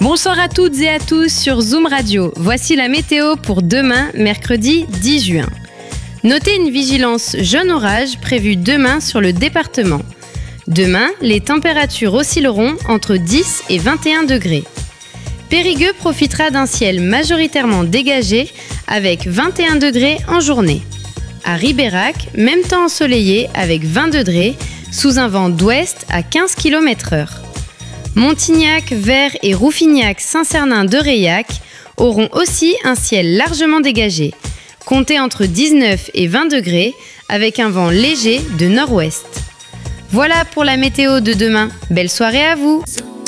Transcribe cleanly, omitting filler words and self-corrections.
Bonsoir à toutes et à tous sur Zoom Radio. Voici la météo pour demain, mercredi 10 juin. Notez une vigilance jaune orage prévue demain sur le département. Demain, les températures oscilleront entre 10 et 21 degrés. Périgueux profitera d'un ciel majoritairement dégagé avec 21 degrés en journée. À Ribérac, même temps ensoleillé avec 20 degrés sous un vent d'ouest à 15 km/h. Montignac, Vert et Rouffignac-Saint-Cernin-de-Reillac auront aussi un ciel largement dégagé. Comptez entre 19 et 20 degrés avec un vent léger de nord-ouest. Voilà pour la météo de demain. Belle soirée à vous!